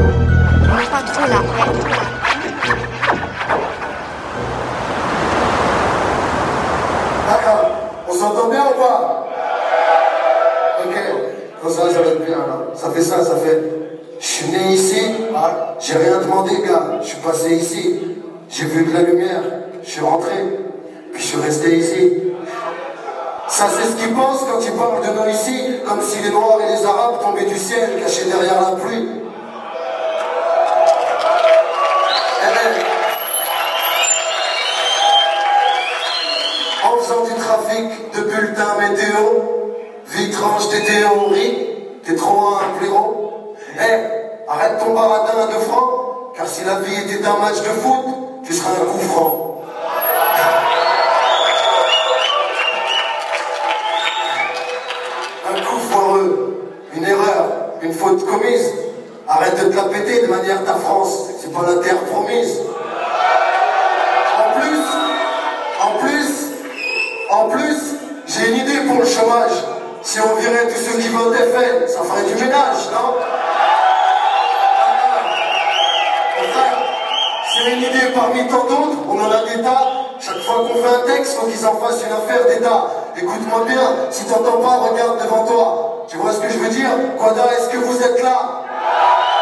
On n'est pas trop là. D'accord. On s'entend bien ou pas? Ok. Comme ça va être bien là. Ça fait ça, ça fait. Je suis né ici, j'ai rien demandé, gars. Je suis passé ici. J'ai vu de la lumière. Je suis rentré. Puis je suis resté ici. Ça, c'est ce qu'ils pensent quand ils parlent de nous ici, comme si les Noirs et les Arabes tombaient du ciel, cachés derrière la pluie. En faisant du trafic de bulletins météo, vitrange tes théories, t'es trop un blaireau. Arrête ton baradin de franc, car si la vie était un match de foot, tu seras un coup franc. Un coup foireux, une erreur, une faute commise. Arrête de te la péter de manière ta France, c'est pas la terre promise. En plus, j'ai une idée pour le chômage. Si on virait tous ceux qui votent FN, ça ferait du ménage, non? Enfin, c'est une idée parmi tant d'autres, on en a des tas. Chaque fois qu'on fait un texte, faut qu'ils en fassent une affaire d'État. Écoute-moi bien, si t'entends pas, regarde devant toi. Tu vois ce que je veux dire? Quada, est-ce que vous êtes là?